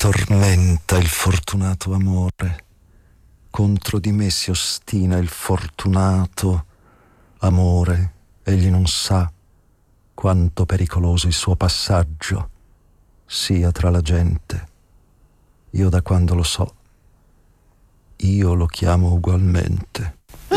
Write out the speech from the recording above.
tormenta il fortunato amore, contro di me si ostina il fortunato amore, egli non sa quanto pericoloso il suo passaggio sia tra la gente. Io da quando lo so, io lo chiamo ugualmente.